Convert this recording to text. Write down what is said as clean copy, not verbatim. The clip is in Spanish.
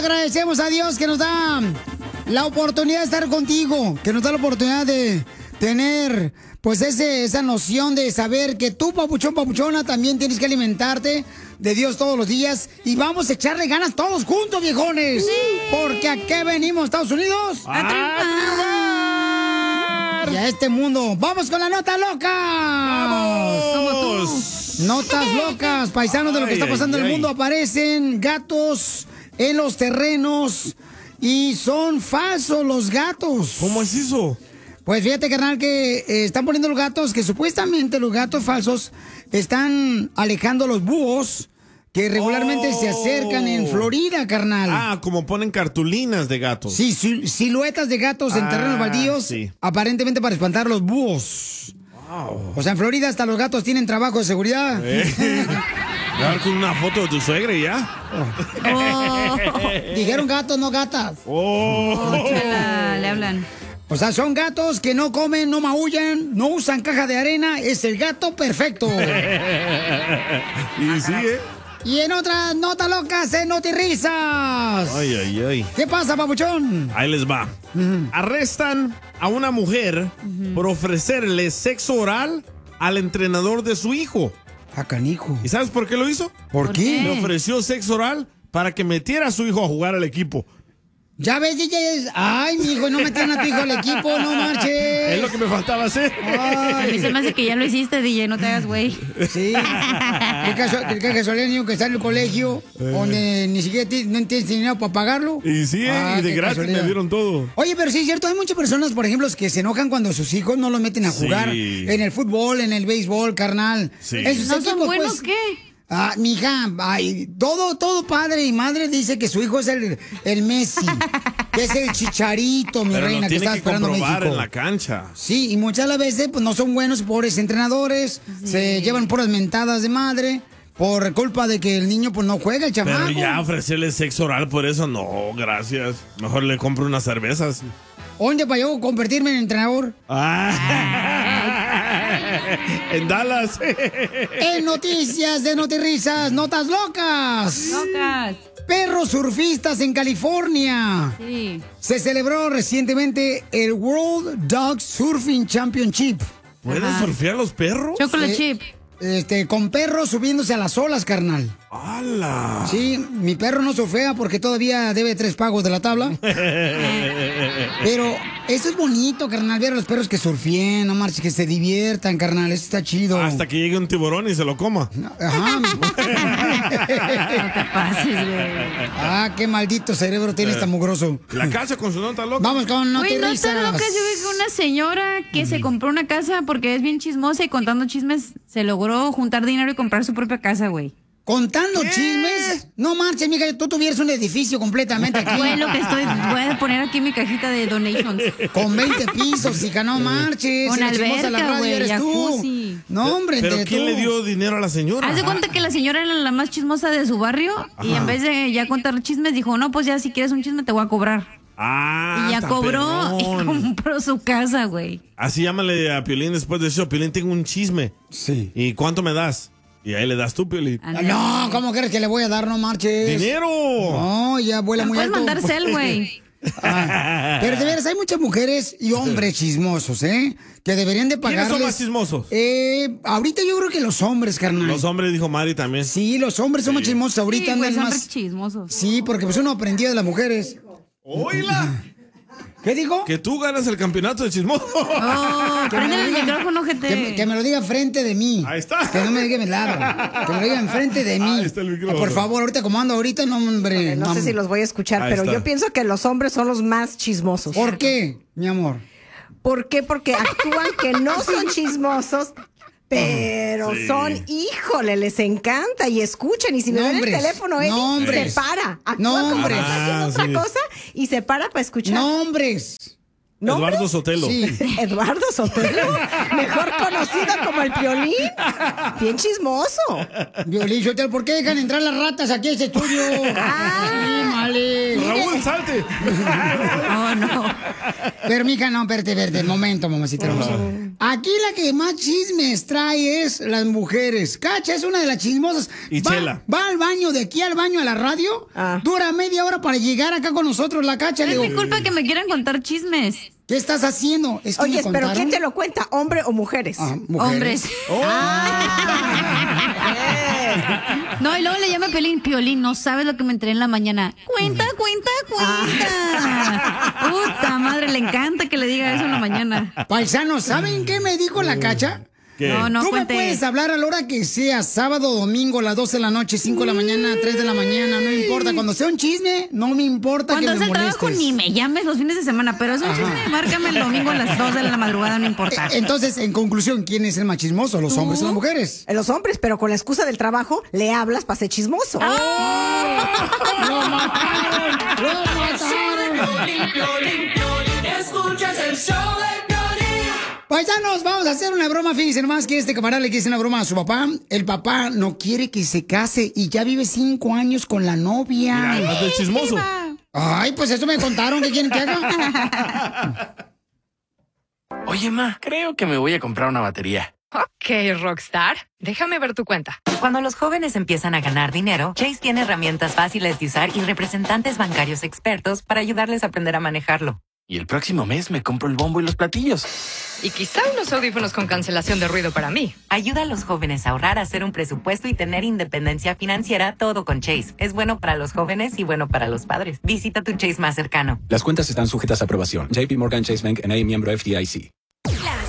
agradecemos a Dios que nos da la oportunidad de estar contigo, que nos da la oportunidad de tener, pues, esa noción de saber que tú, papuchón, papuchona, también tienes que alimentarte de Dios todos los días. Y vamos a echarle ganas todos juntos, viejones. Sí. Porque ¿a qué venimos, Estados Unidos? ¡A triunfar! Y a este mundo. ¡Vamos con la nota loca! ¡Vamos! Notas locas, paisanos, de lo que está pasando en el mundo. Aparecen gatos en los terrenos y son falsos los gatos. ¿Cómo es eso? Pues fíjate, carnal, que están poniendo los gatos, que supuestamente los gatos falsos están alejando los búhos que regularmente se acercan en Florida, carnal. Ah, como ponen cartulinas de gatos. Sí, siluetas de gatos en terrenos baldíos, sí. Aparentemente para espantar los búhos. Wow. O sea, en Florida hasta los gatos tienen trabajo de seguridad. Dar con una foto de tu suegra y ya. Dijeron gatos, no gatas. Chala, le hablan. O sea, son gatos que no comen, no maullan, no usan caja de arena. Es el gato perfecto. Y sí, Y en otras notas locas, en Notirrisas. Ay, ay, ay. ¿Qué pasa, papuchón? Ahí les va. Arrestan a una mujer por ofrecerle sexo oral al entrenador de su hijo. A canijo. ¿Y sabes por qué lo hizo? ¿Por qué? Le ofreció sexo oral para que metiera a su hijo a jugar al equipo. Ya ves, DJ. Ay, mi hijo, no metan a tu hijo al equipo, no marches. Es lo que me faltaba hacer. A mí se me hace que ya lo hiciste, DJ, no te hagas güey. Sí. El casualidad niño que está en el colegio, donde ni siquiera no tienes dinero para pagarlo. Y sí, y de gratis casualidad. me dieron todo. Oye, pero sí es cierto, hay muchas personas, por ejemplo, que se enojan cuando sus hijos no los meten a jugar en el fútbol, en el béisbol, carnal. Sí. Esos ¿No equipos, son buenos pues, qué? Mija, todo padre y madre dice que su hijo es el Messi, que es el Chicharito, mi Pero reina, lo que tiene está esperando comprobar México. en la cancha. Sí, y muchas de las veces pues no son buenos pobres entrenadores, se llevan puras mentadas de madre por culpa de que el niño pues no juega, el chamaco. Pero ya ofrecerle sexo oral por eso, no, gracias. Mejor le compro unas cervezas. ¿Dónde para yo convertirme en entrenador? En Dallas. En noticias de Notirrisas, notas locas. Locas. Perros surfistas en California. Sí. Se celebró recientemente el World Dog Surfing Championship. ¿Pueden surfear los perros? Chocolate chip. Con perros subiéndose a las olas, carnal. ¡Hala! Sí, mi perro no surfea porque todavía debe 3 pagos de la tabla. Pero eso es bonito, carnal, ver a los perros que surfeen, no marches, que se diviertan, carnal, eso está chido. Hasta que llegue un tiburón y se lo coma. Ajá. No te pases, güey. Ah, qué maldito cerebro tiene esta mugroso. La casa con su nota loca. Vamos con Güey, no Notirrisas. tan locas. Yo vi que una señora que se compró una casa porque es bien chismosa y contando chismes se logró juntar dinero y comprar su propia casa, güey. ¿Contando chismes? No marches, mija, tú tuvieras un edificio completamente aquí. Güey, lo que voy a poner aquí en mi cajita de donations. Con 20 pisos, hija, no marches. Con La chismosa de la alberca, radio güey, eres tú. jacuzzi. No, hombre, ¿Pero entre quién tú. le dio dinero a la señora? Haz de cuenta que la señora era la más chismosa de su barrio y en vez de ya contar chismes dijo, no, pues ya si quieres un chisme te voy a cobrar. Ah, Y ya está cobró y perrón. compró su casa, güey. Así llámale a Piolín después de eso. Piolín, tengo un chisme. Sí. ¿Y cuánto me das? Y ahí le das tú, Piolín. No, ¿cómo crees que le voy a dar? No marches. ¡Dinero! No, ya vuela muy Puedes alto. mandar cel, güey. Pero de veras, hay muchas mujeres y hombres chismosos, ¿eh? Que deberían de ¿Quiénes pagarles. son más chismosos? Ahorita yo creo que los hombres, carnal. Los hombres, dijo Mari también. Sí, los hombres son más chismosos. Ahorita Sí, güey, andan son más. re chismosos. Sí, porque pues uno aprendía de las mujeres. ¡Oíla! ¿Qué dijo? Que tú ganas el campeonato de chismoso. Oh, Que me prende lo el diga- micrófono, gente. Que me lo diga frente de mí. Ahí está. Que no me diga en el lado. Que me lo diga enfrente de mí. Ahí está el micrófono. Por favor, ahorita como ando ahorita, no, hombre. No sé si los voy a escuchar, Ahí pero está. yo pienso que los hombres son los más chismosos. ¿Por qué, mi amor? ¿Por qué? Porque actúan que no son chismosos, pero son, híjole, les encanta y escuchan. Y si me ven el Nombres, teléfono, Eddie, nombres. se para. Actúa Nombres. como que está haciendo otra cosa y se para para escuchar. Nombres. ¿Nombres? Eduardo Sotelo. Sí. Eduardo Sotelo, mejor conocido como el Piolín. Bien chismoso. Violín, Sotelo, ¿por qué dejan entrar las ratas aquí a ese estudio? Sí, vale. Raúl, salte. Oh, no. Pero, mija, no, espérate, momento, mamacita hermosa. Aquí la que más chismes trae es las mujeres. Cacha es una de las chismosas. Y Chela. Va al baño, de aquí al baño a la radio. Dura media hora para llegar acá con nosotros, la Cacha. Es mi culpa que me quieran contar chismes. ¿Qué estás haciendo? Es que Oye, me pero contaron. ¿quién te lo cuenta? ¿Hombre o mujeres? Hombres. No, y luego le llama Piolín, no sabes lo que me enteré en la mañana. Cuenta. Puta madre, le encanta que le diga eso en la mañana. Paisanos, ¿saben qué me dijo la Cacha? ¿Qué? No, Tú cuente. me puedes hablar a la hora que sea, sábado, domingo, a las 12 de la noche, 5 de la mañana, 3 de la mañana, no importa. Cuando sea un chisme, no me importa Cuando que es me el trabajo molestes. ni me llames los fines de semana, pero es un chisme, márcame el domingo a las 2 de la madrugada, no importa. Entonces, en conclusión, ¿quién es el más chismoso? ¿Los hombres o las mujeres? Los hombres, pero con la excusa del trabajo, le hablas para ser chismoso. ¡Lo mataron! Escuchas el show de Piolín. Paisanos, vamos a hacer una broma. Fíjense nomás que este camarada le quiere hacer una broma a su papá. El papá no quiere que se case y ya vive 5 años con la novia. Mira, hazte el chismoso. Ay, pues eso me contaron. ¿Qué quieren que haga? Oye, ma, creo que me voy a comprar una batería. Ok, Rockstar, déjame ver tu cuenta. Cuando los jóvenes empiezan a ganar dinero, Chase tiene herramientas fáciles de usar y representantes bancarios expertos para ayudarles a aprender a manejarlo. Y el próximo mes me compro el bombo y los platillos. Y quizá unos audífonos con cancelación de ruido para mí. Ayuda a los jóvenes a ahorrar, hacer un presupuesto y tener independencia financiera, todo con Chase. Es bueno para los jóvenes y bueno para los padres. Visita tu Chase más cercano. Las cuentas están sujetas a aprobación. JP Morgan Chase Bank N.A. miembro FDIC.